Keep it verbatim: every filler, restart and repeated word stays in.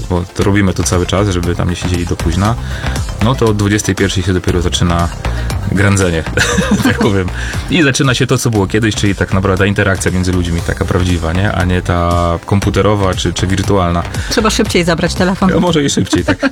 bo to robimy to cały czas, żeby tam nie siedzieli do późna, no to od dwudziestej pierwszej się dopiero zaczyna grędzenie, tak powiem. I zaczyna się to, co było kiedyś, czyli tak naprawdę interakcja między ludźmi, taka prawdziwa, nie? A nie ta komputerowa czy, czy wirtualna. Trzeba szybciej zabrać telefon. A może i szybciej, tak.